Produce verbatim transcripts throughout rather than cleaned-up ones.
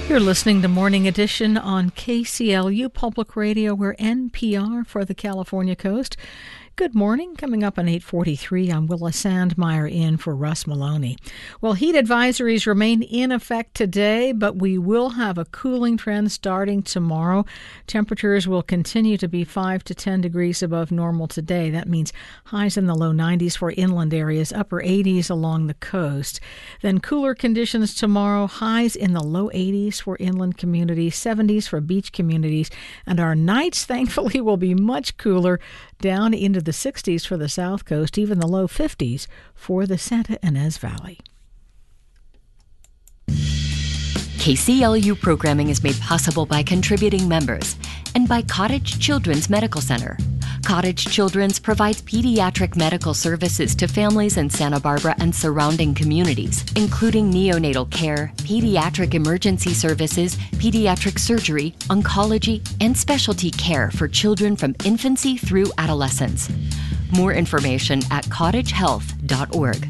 You're listening to Morning Edition on K C L U Public Radio. We're N P R for the California Coast. Good morning. Coming up on eight forty-three, I'm Willa Sandmeyer in for Russ Maloney. Well, heat advisories remain in effect today, but we will have a cooling trend starting tomorrow. Temperatures will continue to be five to ten degrees above normal today. That means highs in the low nineties for inland areas, upper eighties along the coast. Then cooler conditions tomorrow, highs in the low eighties for inland communities, seventies for beach communities, and our nights, thankfully, will be much cooler, down into the sixties for the south coast, even the low fifties for the Santa Ynez Valley. K C L U programming is made possible by contributing members and by Cottage Children's Medical Center. Cottage Children's provides pediatric medical services to families in Santa Barbara and surrounding communities, including neonatal care, pediatric emergency services, pediatric surgery, oncology, and specialty care for children from infancy through adolescence. More information at cottage health dot org.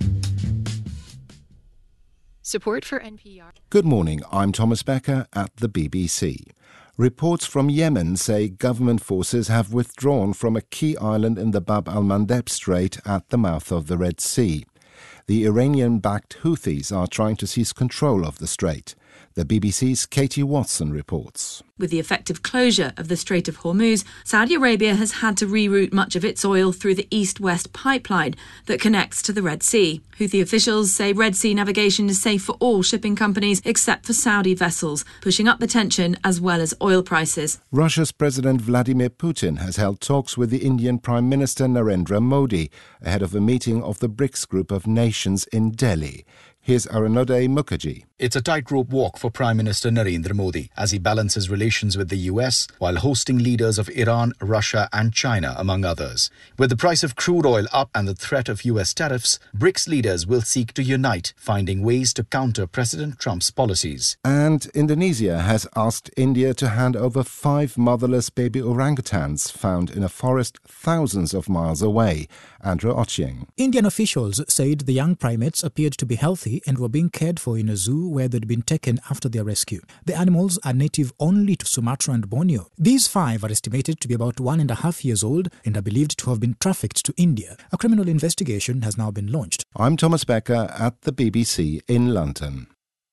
Support for N P R. Good morning, I'm Thomas Becker at the B B C. Reports from Yemen say government forces have withdrawn from a key island in the Bab al-Mandeb Strait at the mouth of the Red Sea. The Iranian-backed Houthis are trying to seize control of the strait. The B B C's Katie Watson reports. With the effective closure of the Strait of Hormuz, Saudi Arabia has had to reroute much of its oil through the east-west pipeline that connects to the Red Sea. Houthi officials say Red Sea navigation is safe for all shipping companies except for Saudi vessels, pushing up the tension as well as oil prices. Russia's President Vladimir Putin has held talks with the Indian Prime Minister Narendra Modi ahead of a meeting of the BRICS group of nations in Delhi. Here's Arunodai Mukherjee. It's a tightrope walk for Prime Minister Narendra Modi as he balances relations with the U S while hosting leaders of Iran, Russia and China, among others. With the price of crude oil up and the threat of U S tariffs, BRICS leaders will seek to unite, finding ways to counter President Trump's policies. And Indonesia has asked India to hand over five motherless baby orangutans found in a forest thousands of miles away. Andrew Ochieng. Indian officials said the young primates appeared to be healthy and were being cared for in a zoo where they'd been taken after their rescue. The animals are native only to Sumatra and Borneo. These five are estimated to be about one and a half years old and are believed to have been trafficked to India. A criminal investigation has now been launched. I'm Thomas Becker at the B B C in London.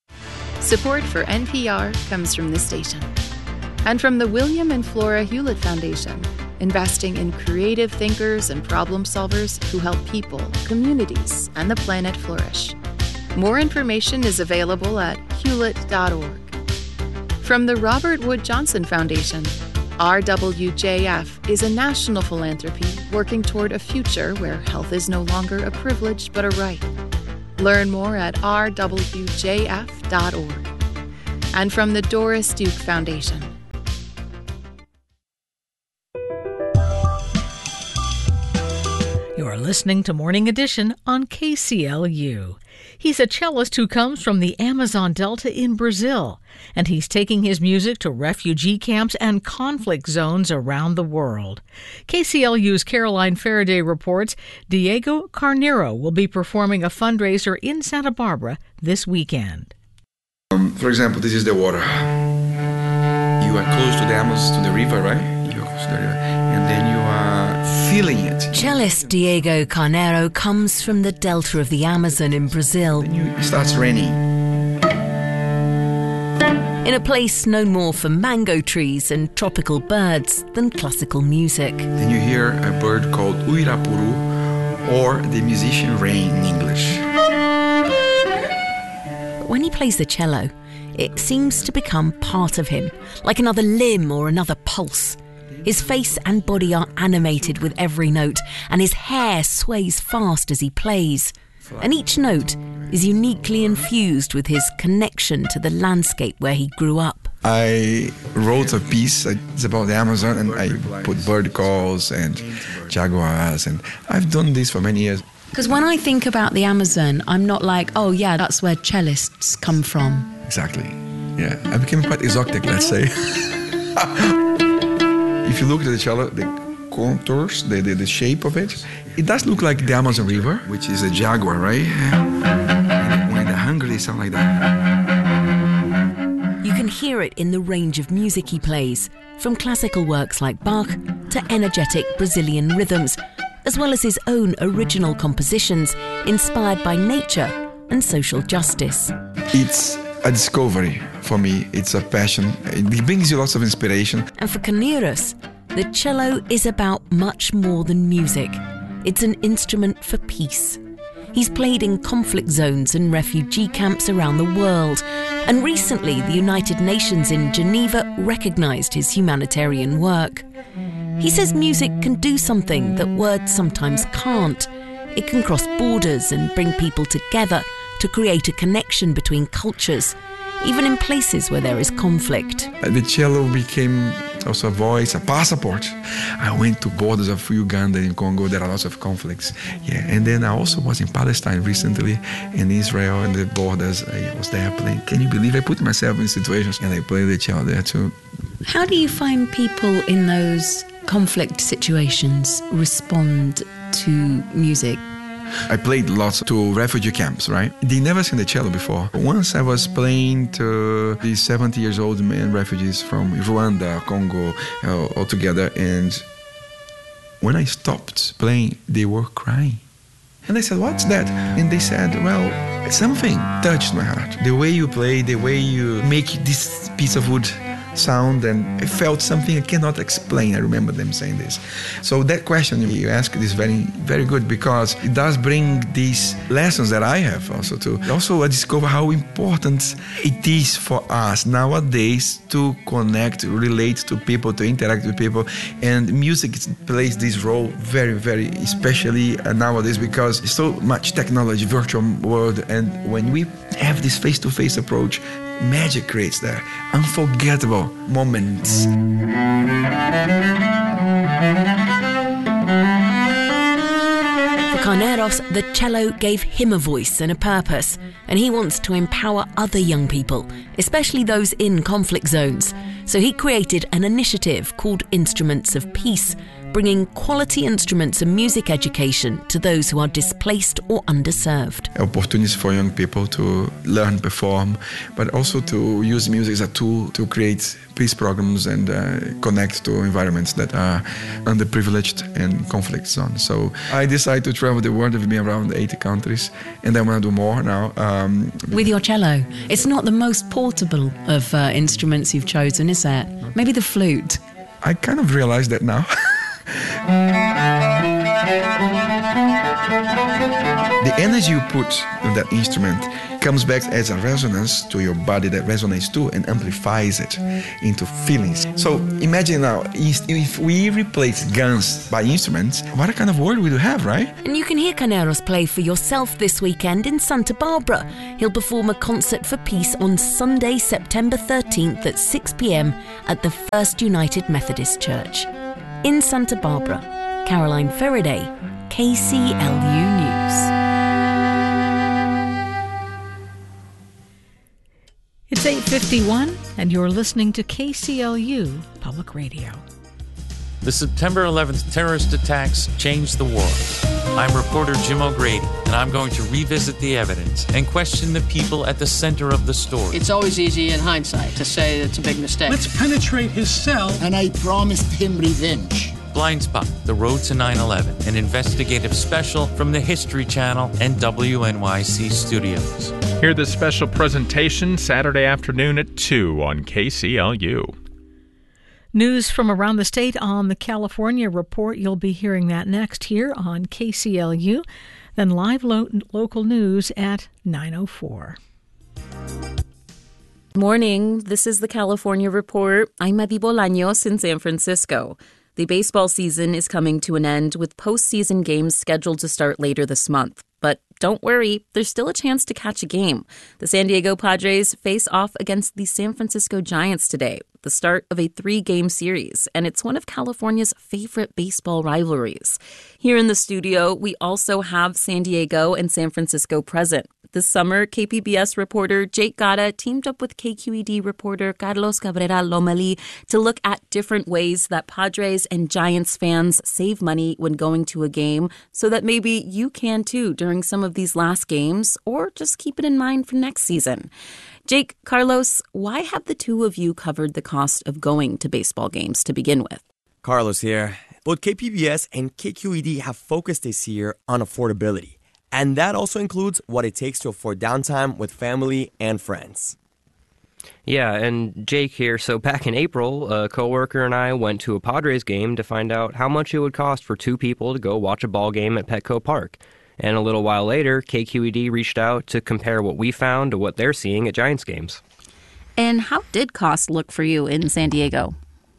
Support for N P R comes from this station and from the William and Flora Hewlett Foundation, investing in creative thinkers and problem solvers who help people, communities, and the planet flourish. More information is available at hewlett dot org. From the Robert Wood Johnson Foundation, R W J F is a national philanthropy working toward a future where health is no longer a privilege but a right. Learn more at r w j f dot org. And from the Doris Duke Foundation. You're listening to Morning Edition on K C L U. He's a cellist who comes from the Amazon Delta in Brazil, and he's taking his music to refugee camps and conflict zones around the world. K C L U's Caroline Faraday reports Diego Carneiro will be performing a fundraiser in Santa Barbara this weekend. Um, for example, this is the water. You are close to the Amazon, to the river, right? You're close to the river. And then you are feeling it. Cellist Diego Carneiro comes from the delta of the Amazon in Brazil. Then you, it starts raining. In a place known more for mango trees and tropical birds than classical music. Then you hear a bird called Uirapuru, or the musician rain in English. But when he plays the cello, it seems to become part of him, like another limb or another pulse. His face and body are animated with every note, and his hair sways fast as he plays. And each note is uniquely infused with his connection to the landscape where he grew up. I wrote a piece, it's about the Amazon, and I put bird calls and jaguars, and I've done this for many years. Because when I think about the Amazon, I'm not like, oh yeah, that's where cellists come from. Exactly, yeah. I became quite exotic, let's say. If you look at the cello, the contours, the, the, the shape of it, it does look like the Amazon River, which is a jaguar, right? And when they're hungry, they sound like that. can hear it in the range of music he plays, from classical works like Bach to energetic Brazilian rhythms, as well as his own original compositions inspired by nature and social justice. It's a discovery for me. It's a passion. It brings you lots of inspiration. And for Carneiros, the cello is about much more than music. It's an instrument for peace. He's played in conflict zones and refugee camps around the world. And recently, the United Nations in Geneva recognised his humanitarian work. He says music can do something that words sometimes can't. It can cross borders and bring people together to create a connection between cultures, even in places where there is conflict. The cello became also a voice, a passport. I went to borders of Uganda and Congo. There are lots of conflicts. Yeah, and then I also was in Palestine recently, in Israel and the borders. I was there playing. Can you believe I put myself in situations and I played the cello there too. How do you find people in those conflict situations respond to music? I played lots to refugee camps, right? They never seen the cello before. Once I was playing to these seventy years old men, refugees from Rwanda, Congo, uh, all together, and when I stopped playing, they were crying. And I said, what's that? And they said, well, something touched my heart. The way you play, the way you make this piece of wood sound, and I felt something I cannot explain. I remember them saying this. So that question you ask is very, very good, because it does bring these lessons that I have also too. Also, I discover how important it is for us nowadays to connect, relate to people, to interact with people, and music plays this role very, very, especially nowadays, because so much technology, virtual world, and when we have this face-to-face approach, magic creates there, unforgettable moments. For Carneiros, the cello gave him a voice and a purpose, and he wants to empower other young people, especially those in conflict zones. So he created an initiative called Instruments of Peace, bringing quality instruments and music education to those who are displaced or underserved. Opportunities for young people to learn, perform, but also to use music as a tool to create peace programs and uh, connect to environments that are underprivileged and conflict zones. So I decided to travel the world. I've been around eighty countries, and I want to do more now. Um, With your cello, it's not the most portable of uh, instruments you've chosen, is it? Maybe the flute. I kind of realized that now. The energy you put in that instrument comes back as a resonance to your body that resonates too and amplifies it into feelings. So imagine now, if we replace guns by instruments, what kind of world would we have, right? And you can hear Carneiros play for yourself this weekend in Santa Barbara. He'll perform a concert for peace on Sunday, September thirteenth at six p.m. at the First United Methodist Church. In Santa Barbara, Caroline Faraday, K C L U News. It's eight fifty-one, and you're listening to K C L U Public Radio. The September eleventh terrorist attacks changed the world. I'm reporter Jim O'Grady, and I'm going to revisit the evidence and question the people at the center of the story. It's always easy in hindsight to say it's a big mistake. Let's penetrate his cell. And I promised him revenge. Blind Spot, The Road to nine eleven, an investigative special from the History Channel and W N Y C Studios. Hear this special presentation Saturday afternoon at two on K C L U. News from around the state on the California Report. You'll be hearing that next here on K C L U. Then live lo- local news at nine oh four. Morning. This is the California Report. I'm Madi Bolaños in San Francisco. The baseball season is coming to an end with postseason games scheduled to start later this month. But don't worry, there's still a chance to catch a game. The San Diego Padres face off against the San Francisco Giants today, the start of a three-game series, and it's one of California's favorite baseball rivalries. Here in the studio, we also have San Diego and San Francisco present. This summer, K P B S reporter Jake Gatta teamed up with K Q E D reporter Carlos Cabrera Lomeli to look at different ways that Padres and Giants fans save money when going to a game so that maybe you can too during some of these last games, or just keep it in mind for next season. Jake, Carlos, why have the two of you covered the cost of going to baseball games to begin with? Carlos here. Both K P B S and K Q E D have focused this year on affordability. And that also includes what it takes to afford downtime with family and friends. Yeah, and Jake here. So back in April, a coworker and I went to a Padres game to find out how much it would cost for two people to go watch a ball game at Petco Park. And a little while later, K Q E D reached out to compare what we found to what they're seeing at Giants games. And how did cost look for you in San Diego?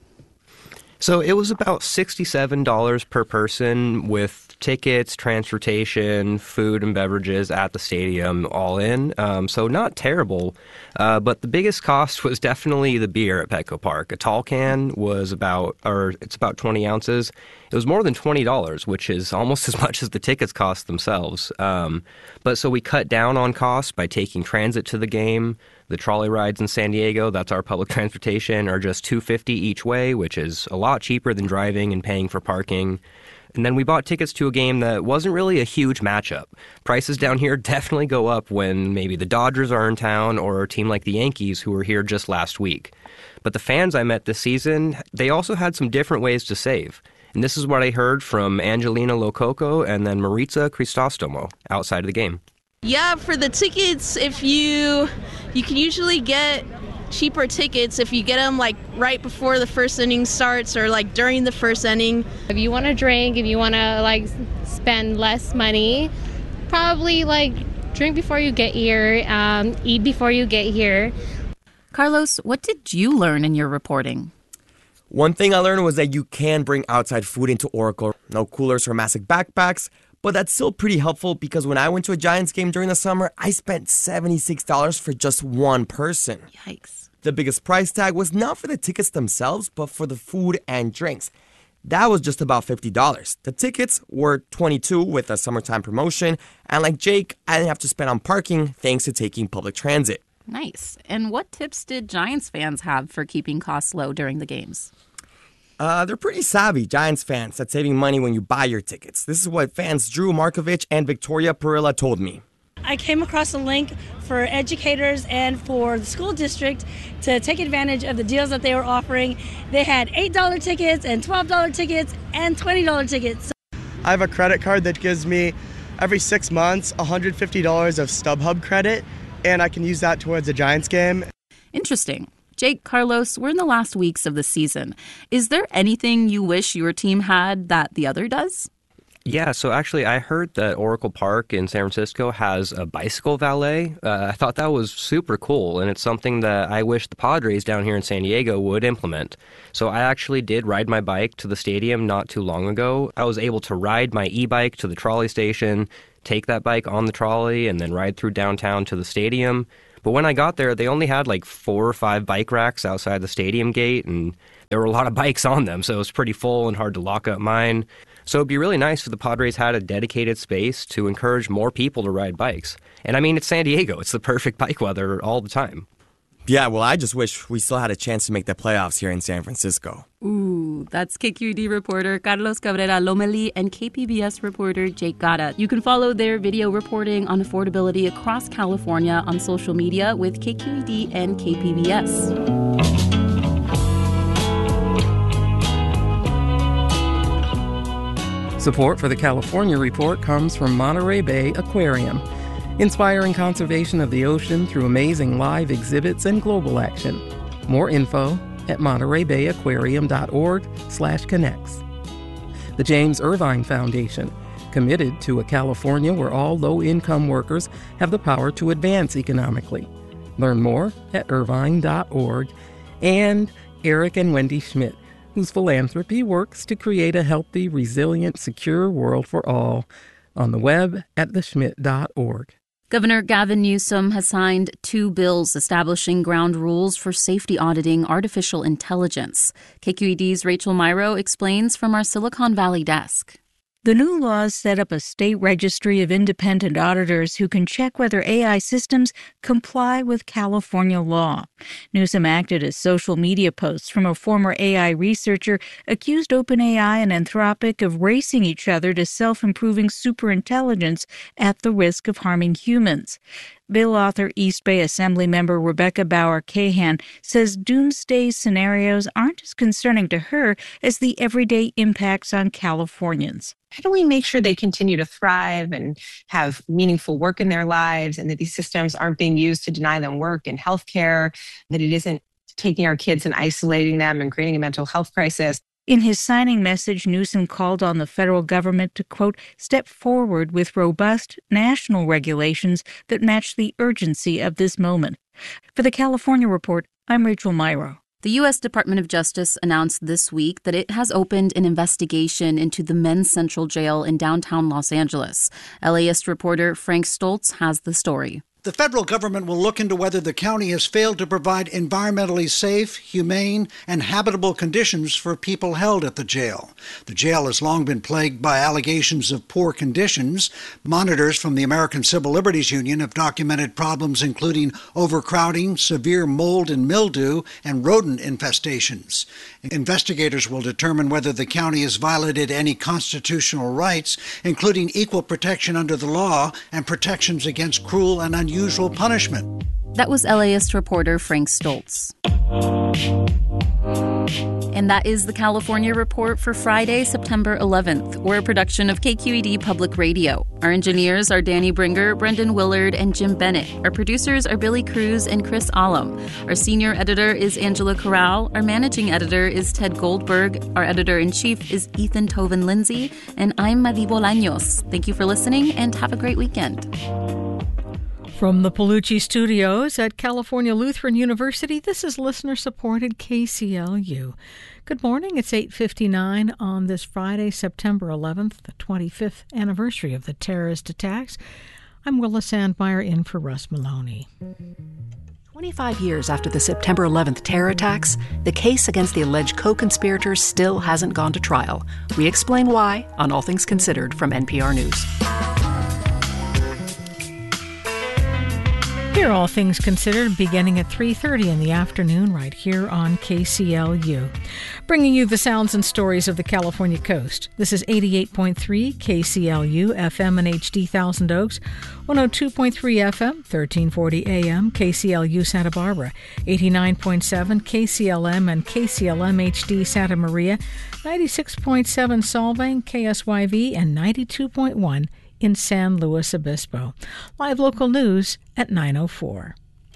So it was about sixty-seven dollars per person with tickets, transportation, food and beverages at the stadium all in. Um, so not terrible. Uh, but the biggest cost was definitely the beer at Petco Park. A tall can was about, or it's about twenty ounces. It was more than twenty dollars, which is almost as much as the tickets cost themselves. Um, but so we cut down on costs by taking transit to the game. The trolley rides in San Diego, that's our public transportation, are just two dollars and fifty cents each way, which is a lot cheaper than driving and paying for parking. And then we bought tickets to a game that wasn't really a huge matchup. Prices down here definitely go up when maybe the Dodgers are in town or a team like the Yankees who were here just last week. But the fans I met this season, they also had some different ways to save. And this is what I heard from Angelina Lococo and then Maritza Cristostomo outside of the game. Yeah, for the tickets, if you you can usually get cheaper tickets if you get them like right before the first inning starts or like during the first inning. If you want to drink, if you want to like spend less money, probably like drink before you get here, um, eat before you get here. Carlos, what did you learn in your reporting? One thing I learned was that you can bring outside food into Oracle. No coolers or massive backpacks. But that's still pretty helpful because when I went to a Giants game during the summer, I spent seventy-six dollars for just one person. Yikes. The biggest price tag was not for the tickets themselves, but for the food and drinks. That was just about fifty dollars. The tickets were twenty-two dollars with a summertime promotion. And like Jake, I didn't have to spend on parking thanks to taking public transit. Nice. And what tips did Giants fans have for keeping costs low during the games? Uh, they're pretty savvy, Giants fans, at saving money when you buy your tickets. This is what fans Drew Markovich and Victoria Perilla told me. I came across a link for educators and for the school district to take advantage of the deals that they were offering. They had eight dollar tickets and twelve dollar tickets and twenty dollar tickets. I have a credit card that gives me every six months one hundred fifty dollars of StubHub credit, and I can use that towards a Giants game. Interesting. Jake, Carlos, we're in the last weeks of the season. Is there anything you wish your team had that the other does? Yeah, so actually I heard that Oracle Park in San Francisco has a bicycle valet. Uh, I thought that was super cool, and it's something that I wish the Padres down here in San Diego would implement. So I actually did ride my bike to the stadium not too long ago. I was able to ride my e-bike to the trolley station, take that bike on the trolley, and then ride through downtown to the stadium. But when I got there, they only had like four or five bike racks outside the stadium gate, and there were a lot of bikes on them, so it was pretty full and hard to lock up mine. So it'd be really nice if the Padres had a dedicated space to encourage more people to ride bikes. And I mean, it's San Diego. It's the perfect bike weather all the time. Yeah, well, I just wish we still had a chance to make the playoffs here in San Francisco. Ooh, that's K Q E D reporter Carlos Cabrera Lomeli and K P B S reporter Jake Gatta. You can follow their video reporting on affordability across California on social media with K Q E D and K P B S. Support for the California Report comes from Monterey Bay Aquarium, inspiring conservation of the ocean through amazing live exhibits and global action. More info at monterey bay aquarium dot org slash connects. The James Irvine Foundation, committed to a California where all low-income workers have the power to advance economically. Learn more at irvine dot org. And Eric and Wendy Schmidt, whose philanthropy works to create a healthy, resilient, secure world for all, on the web at the schmidt dot org. Governor Gavin Newsom has signed two bills establishing ground rules for safety auditing artificial intelligence. K Q E D's Rachel Myrow explains from our Silicon Valley desk. The new laws set up a state registry of independent auditors who can check whether A I systems comply with California law. Newsom acted as social media posts from a former A I researcher accused OpenAI and Anthropic of racing each other to self-improving superintelligence at the risk of harming humans. Bill author East Bay Assemblymember Rebecca Bauer-Cahan says doomsday scenarios aren't as concerning to her as the everyday impacts on Californians. How do we make sure they continue to thrive and have meaningful work in their lives, and that these systems aren't being used to deny them work in healthcare, that it isn't taking our kids and isolating them and creating a mental health crisis? In his signing message, Newsom called on the federal government to, quote, step forward with robust national regulations that match the urgency of this moment. For the California Report, I'm Rachel Myrow. The U S Department of Justice announced this week that it has opened an investigation into the Men's Central Jail in downtown Los Angeles. LAist reporter Frank Stoltz has the story. The federal government will look into whether the county has failed to provide environmentally safe, humane, and habitable conditions for people held at the jail. The jail has long been plagued by allegations of poor conditions. Monitors from the American Civil Liberties Union have documented problems including overcrowding, severe mold and mildew, and rodent infestations. Investigators will determine whether the county has violated any constitutional rights, including equal protection under the law and protections against cruel and unusual unusual punishment. That was LAist reporter Frank Stoltz. And that is the California Report for Friday, September eleventh. We're a production of K Q E D Public Radio. Our engineers are Danny Bringer, Brendan Willard, and Jim Bennett. Our producers are Billy Cruz and Chris Ollum. Our senior editor is Angela Corral. Our managing editor is Ted Goldberg. Our editor-in-chief is Ethan Toven-Lindsay. And I'm Madi Bolaños. Thank you for listening, and have a great weekend. From the Palucci Studios at California Lutheran University, this is listener-supported K C L U. Good morning. It's eight fifty-nine on this Friday, September eleventh, the twenty-fifth anniversary of the terrorist attacks. I'm Willa Sandmeyer in for Russ Maloney. twenty-five years after the September eleventh terror attacks, the case against the alleged co-conspirators still hasn't gone to trial. We explain why on All Things Considered from N P R News. Here, All Things Considered, beginning at three thirty in the afternoon right here on K C L U. Bringing you the sounds and stories of the California coast. This is eighty-eight point three K C L U, F M and H D Thousand Oaks, one oh two point three F M, thirteen forty A M, K C L U Santa Barbara, eighty-nine point seven K C L M and K C L M H D Santa Maria, ninety-six point seven Solvang, K S Y V, and ninety-two point one in San Luis Obispo. Live local news at nine oh four.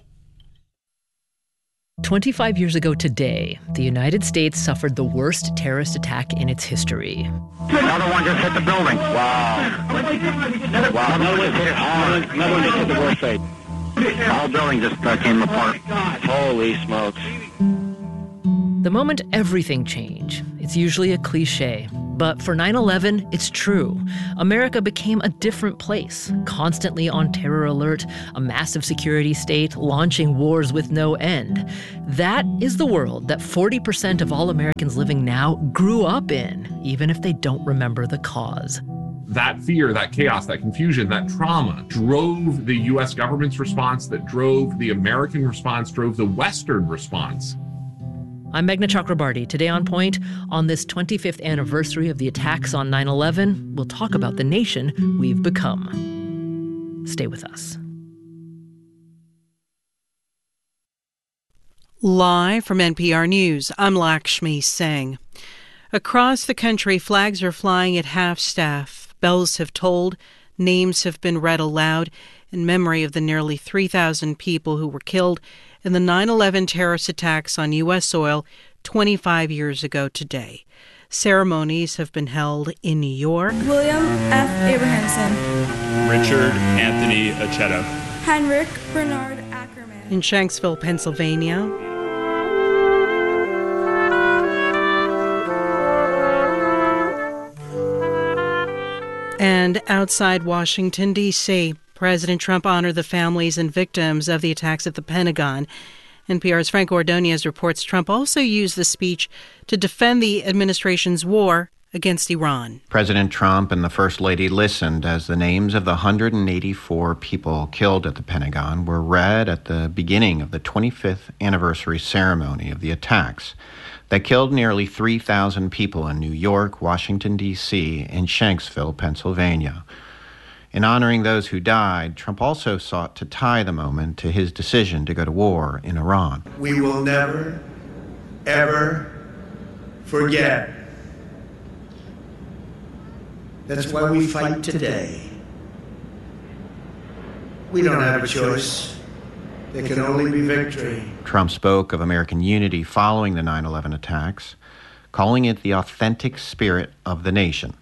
twenty-five years ago today, the United States suffered the worst terrorist attack in its history. Another one just hit the building. Wow. Wow. Another one hit it hard. Another one just hit the worst side. The whole building just uh, came apart. Holy smokes. The moment everything changed, it's usually a cliche, but for nine eleven, it's true. America became a different place, constantly on terror alert, a massive security state, launching wars with no end. That is the world that forty percent of all Americans living now grew up in, even if they don't remember the cause. That fear, that chaos, that confusion, that trauma drove the U S government's response, that drove the American response, drove the Western response. I'm Meghna Chakrabarty. Today on Point, on this twenty-fifth anniversary of the attacks on nine eleven, we'll talk about the nation we've become. Stay with us. Live from N P R News, I'm Lakshmi Singh. Across the country, flags are flying at half-staff. Bells have tolled, names have been read aloud in memory of the nearly three thousand people who were killed in the nine eleven terrorist attacks on U S soil twenty-five years ago today. Ceremonies have been held in New York. William F. Abrahamson. Richard Anthony Aceto. Heinrich Bernard Ackerman. In Shanksville, Pennsylvania. And outside Washington, D C, President Trump honored the families and victims of the attacks at the Pentagon. N P R's Frank Ordonez reports Trump also used the speech to defend the administration's war against Iran. President Trump and the First Lady listened as the names of the one hundred eighty-four people killed at the Pentagon were read at the beginning of the twenty-fifth anniversary ceremony of the attacks that killed nearly three thousand people in New York, Washington, D C, and Shanksville, Pennsylvania. In honoring those who died, Trump also sought to tie the moment to his decision to go to war in Iran. We will never, ever forget. That's why we fight today. We don't have a choice. There can only be victory. Trump spoke of American unity following the nine eleven attacks, calling it the authentic spirit of the nation.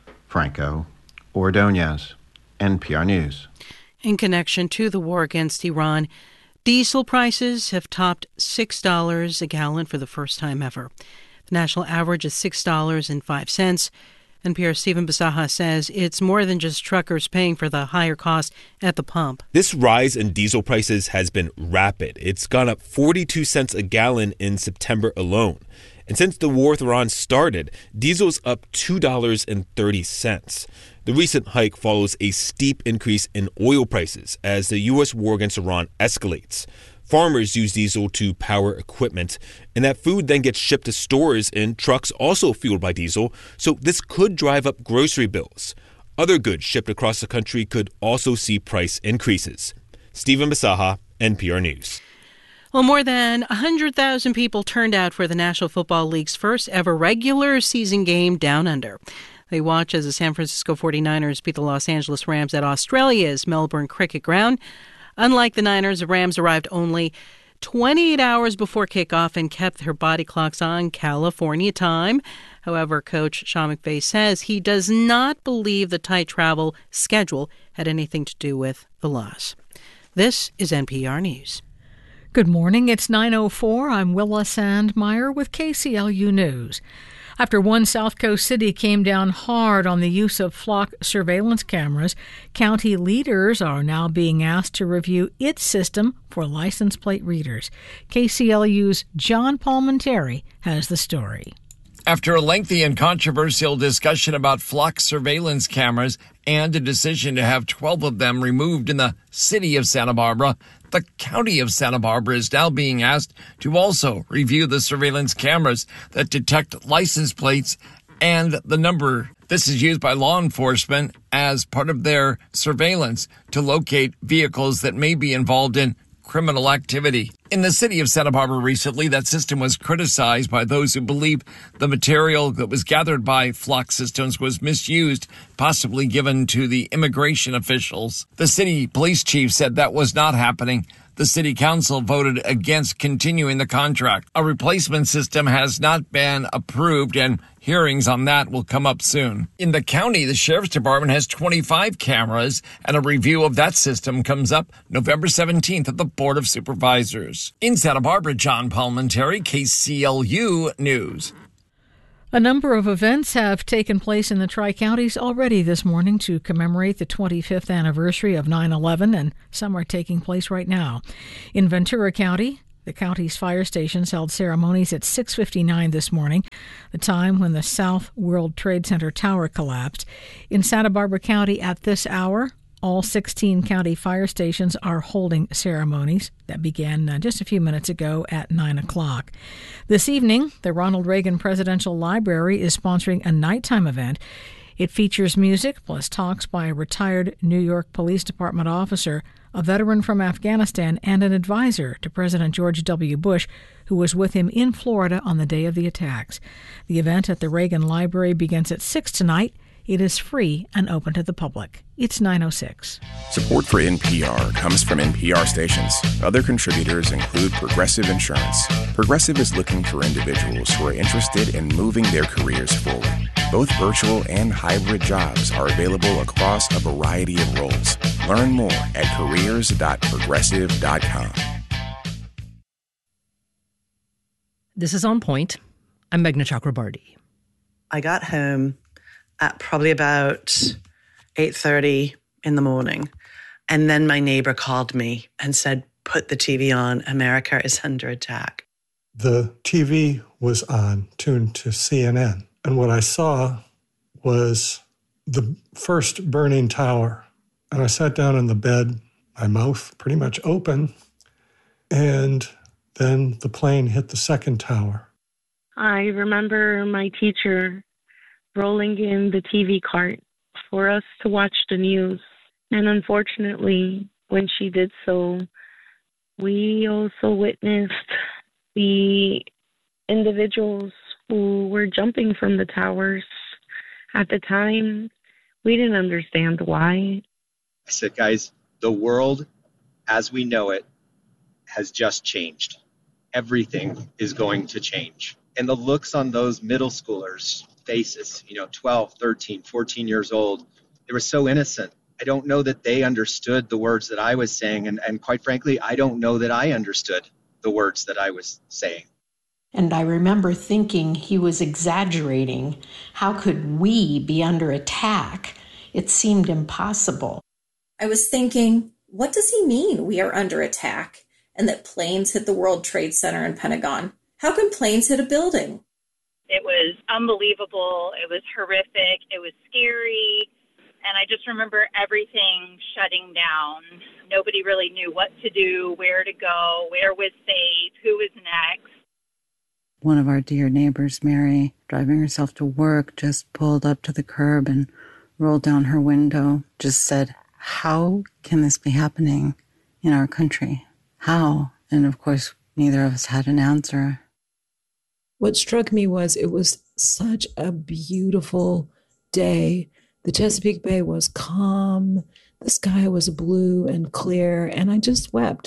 Franco Ordonez, N P R News. In connection to the war against Iran, diesel prices have topped six dollars a gallon for the first time ever. The national average is six dollars and five cents. N P R's Stephen Bisaha says it's more than just truckers paying for the higher cost at the pump. This rise in diesel prices has been rapid. It's gone up forty-two cents a gallon in September alone. And since the war with Iran started, diesel's up two dollars and thirty cents. The recent hike follows a steep increase in oil prices as the U S war against Iran escalates. Farmers use diesel to power equipment, and that food then gets shipped to stores in trucks also fueled by diesel, so this could drive up grocery bills. Other goods shipped across the country could also see price increases. Stephen Bisaha, N P R News. Well, more than one hundred thousand people turned out for the National Football League's first ever regular season game down under. They watch as the San Francisco forty-niners beat the Los Angeles Rams at Australia's Melbourne Cricket Ground. Unlike the Niners, the Rams arrived only twenty-eight hours before kickoff and kept their body clocks on California time. However, coach Sean McVay says he does not believe the tight travel schedule had anything to do with the loss. This is N P R News. Good morning. It's nine oh four. I'm Willa Sandmeyer with K C L U News. After one South Coast city came down hard on the use of flock surveillance cameras, county leaders are now being asked to review its system for license plate readers. K C L U's John Palmenteri has the story. After a lengthy and controversial discussion about flock surveillance cameras and a decision to have twelve of them removed in the city of Santa Barbara, the county of Santa Barbara is now being asked to also review the surveillance cameras that detect license plates and the number. This is used by law enforcement as part of their surveillance to locate vehicles that may be involved in criminal activity. In the city of Santa Barbara recently, that system was criticized by those who believe the material that was gathered by flock systems was misused, possibly given to the immigration officials. The city police chief said that was not happening. The city council voted against continuing the contract. A replacement system has not been approved, and hearings on that will come up soon. In the county, the sheriff's department has twenty-five cameras, and a review of that system comes up November seventeenth at the Board of Supervisors. In Santa Barbara, John Palmenteri, K C L U News. A number of events have taken place in the Tri-Counties already this morning to commemorate the twenty-fifth anniversary of nine eleven, and some are taking place right now. In Ventura County, the county's fire stations held ceremonies at six fifty-nine this morning, the time when the South World Trade Center tower collapsed. In Santa Barbara County at this hour, all sixteen county fire stations are holding ceremonies that began uh, just a few minutes ago at nine o'clock. This evening, the Ronald Reagan Presidential Library is sponsoring a nighttime event. It features music plus talks by a retired New York Police Department officer, a veteran from Afghanistan, and an advisor to President George W. Bush, who was with him in Florida on the day of the attacks. The event at the Reagan Library begins at six tonight. It is free and open to the public. It's nine oh six. Support for N P R comes from N P R stations. Other contributors include Progressive Insurance. Progressive is looking for individuals who are interested in moving their careers forward. Both virtual and hybrid jobs are available across a variety of roles. Learn more at careers dot progressive dot com. This is On Point. I'm Meghna Chakrabarti. I got home at probably about eight thirty in the morning. And then my neighbor called me and said, put the T V on. America is under attack. The T V was on, tuned to C N N. And what I saw was the first burning tower. And I sat down in the bed, my mouth pretty much open, and then the plane hit the second tower. I remember my teacher rolling in the T V cart for us to watch the news. And unfortunately, when she did so, we also witnessed the individuals who were jumping from the towers. At the time, we didn't understand why. I said, guys, the world as we know it has just changed. Everything is going to change. And the looks on those middle schoolers' faces, you know, twelve, thirteen, fourteen years old, they were so innocent. I don't know that they understood the words that I was saying. And, and quite frankly, I don't know that I understood the words that I was saying. And I remember thinking he was exaggerating. How could we be under attack? It seemed impossible. I was thinking, what does he mean we are under attack and that planes hit the World Trade Center and Pentagon? How can planes hit a building? It was unbelievable. It was horrific. It was scary. And I just remember everything shutting down. Nobody really knew what to do, where to go, where was safe, who was next. One of our dear neighbors, Mary, driving herself to work, just pulled up to the curb and rolled down her window, just said, how can this be happening in our country? How? And of course, neither of us had an answer. What struck me was it was such a beautiful day. The Chesapeake Bay was calm. The sky was blue and clear, and I just wept.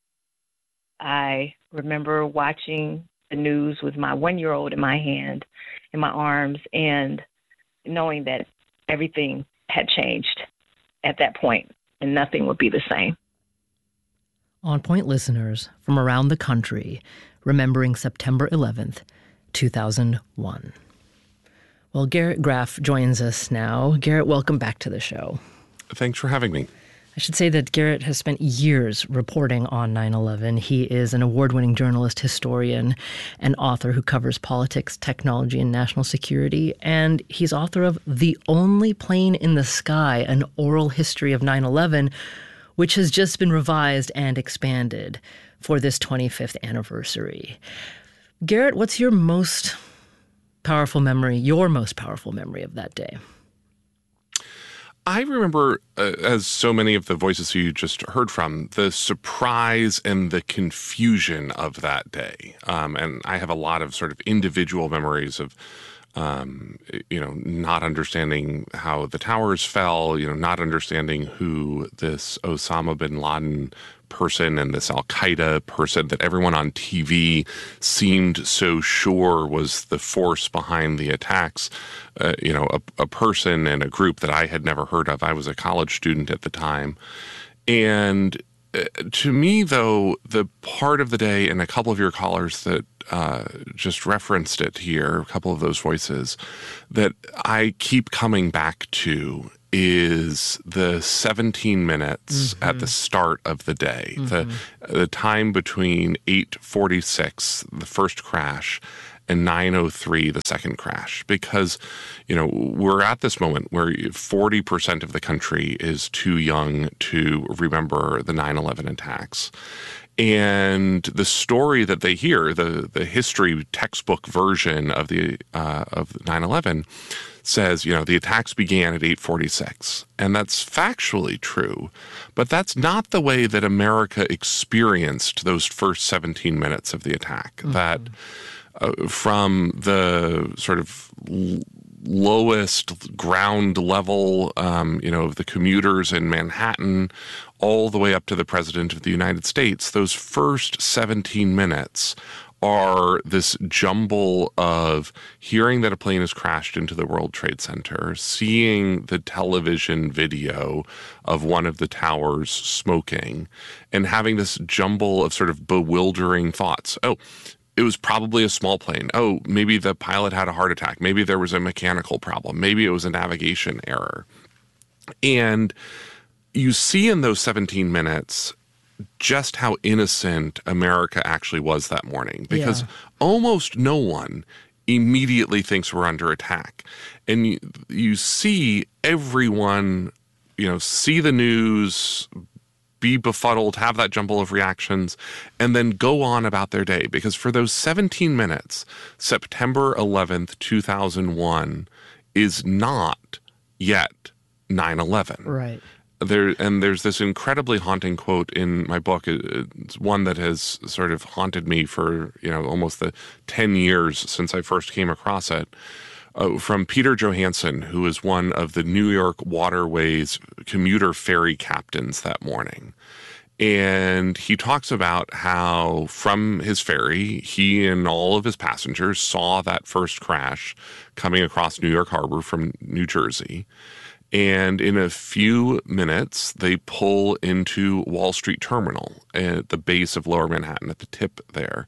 I remember watching the news with my one-year-old in my hand, in my arms, and knowing that everything had changed at that point and nothing would be the same. On Point listeners from around the country remembering September eleventh, two thousand one. Well, Garrett Graff joins us now. Garrett, welcome back to the show. Thanks for having me. I should say that Garrett has spent years reporting on nine eleven. He is an award-winning journalist, historian, and author who covers politics, technology, and national security. And he's author of The Only Plane in the Sky, an oral history of nine eleven, which has just been revised and expanded for this twenty-fifth anniversary. Garrett, what's your most powerful memory, your most powerful memory of that day? I remember, uh, as so many of the voices you just heard from, the surprise and the confusion of that day. Um, and I have a lot of sort of individual memories of, um, you know, not understanding how the towers fell, you know, not understanding who this Osama bin Laden person and this Al-Qaeda person that everyone on T V seemed so sure was the force behind the attacks, uh, you know, a, a person and a group that I had never heard of. I was a college student at the time. And uh, to me, though, the part of the day, and a couple of your callers that uh, just referenced it here, a couple of those voices, that I keep coming back to is the seventeen minutes mm-hmm. at the start of the day, mm-hmm. the the time between eight forty-six, the first crash, and nine oh three, the second crash. Because, you know, we're at this moment where forty percent of the country is too young to remember the nine eleven attacks. And the story that they hear, the the history textbook version of the uh, of nine eleven, says, you know, the attacks began at eight forty-six. And that's factually true. But that's not the way that America experienced those first seventeen minutes of the attack. Mm-hmm. That uh, from the sort of l- lowest ground level, um, you know, of the commuters in Manhattan, all the way up to the President of the United States, those first seventeen minutes are this jumble of hearing that a plane has crashed into the World Trade Center, seeing the television video of one of the towers smoking, and having this jumble of sort of bewildering thoughts. Oh, it was probably a small plane. Oh, maybe the pilot had a heart attack. Maybe there was a mechanical problem. Maybe it was a navigation error. And you see in those seventeen minutes just how innocent America actually was that morning, because yeah. almost no one immediately thinks we're under attack. And you, you see everyone, you know, see the news, be befuddled, have that jumble of reactions, and then go on about their day. Because for those seventeen minutes, September eleventh, two thousand one is not yet nine eleven. Right. There, and there's this incredibly haunting quote in my book. It's one that has sort of haunted me for, you know, almost the ten years since I first came across it, uh, from Peter Johansson, who is one of the New York Waterways commuter ferry captains that morning. And he talks about how from his ferry, he and all of his passengers saw that first crash coming across New York Harbor from New Jersey. And in a few minutes, they pull into Wall Street Terminal at the base of Lower Manhattan, at the tip there.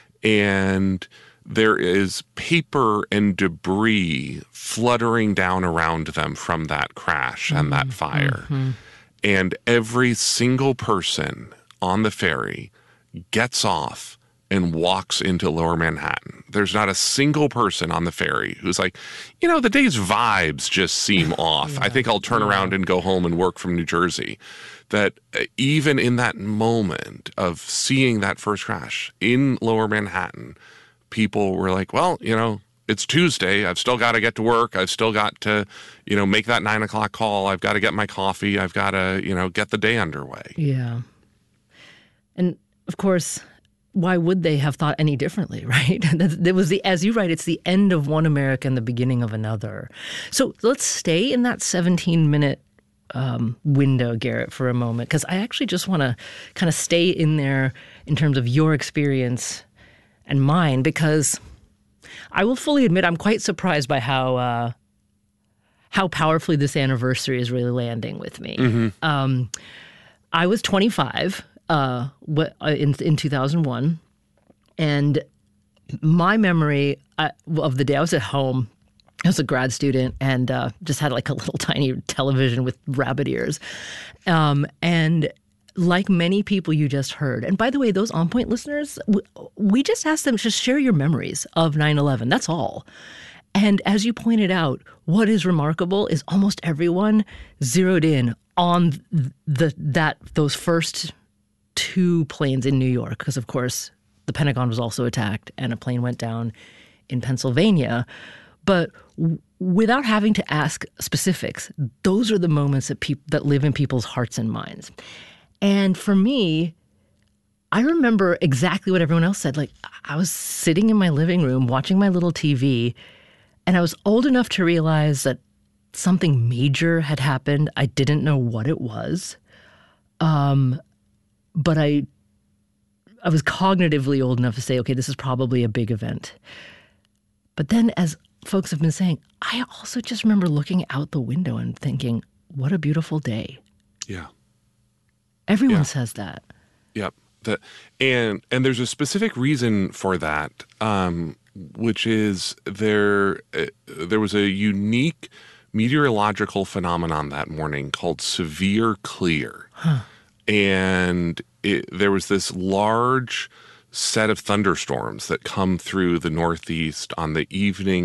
And there is paper and debris fluttering down around them from that crash and that fire. Mm-hmm. And every single person on the ferry gets off and walks into Lower Manhattan. There's not a single person on the ferry who's like, you know, the day's vibes just seem off. Yeah, I think I'll turn yeah. around and go home and work from New Jersey. That even in that moment of seeing that first crash in Lower Manhattan, people were like, well, you know, it's Tuesday. I've still got to get to work. I've still got to, you know, make that nine o'clock call. I've got to get my coffee. I've got to, you know, get the day underway. Yeah. And of course, why would they have thought any differently, right? There was the, as you write, it's the end of one America and the beginning of another. So let's stay in that seventeen minute um, window, Garrett, for a moment, because I actually just want to kind of stay in there in terms of your experience and mine, because I will fully admit I'm quite surprised by how uh, how powerfully this anniversary is really landing with me. Mm-hmm. Um, I was twenty-five. Uh, in in two thousand one, and my memory uh, of the day, I was at home. I was a grad student and uh, just had like a little tiny television with rabbit ears, um, and like many people you just heard. And by the way, those On Point listeners, we, we just asked them to just share your memories of nine eleven. That's all. And as you pointed out, what is remarkable is almost everyone zeroed in on the that those first two planes in New York, because of course the Pentagon was also attacked and a plane went down in Pennsylvania. But w- without having to ask specifics, those are the moments that peop- that live in people's hearts and minds. And for me, I remember exactly what everyone else said. Like, I was sitting in my living room watching my little T V, and I was old enough to realize that something major had happened. I didn't know what it was. Um, But I I was cognitively old enough to say, okay, this is probably a big event. But then, as folks have been saying, I also just remember looking out the window and thinking, what a beautiful day. Yeah. Everyone yeah. says that. Yep. The, and and there's a specific reason for that, um, which is there uh, there was a unique meteorological phenomenon that morning called severe clear. Huh. And it, there was this large set of thunderstorms that come through the Northeast on the evening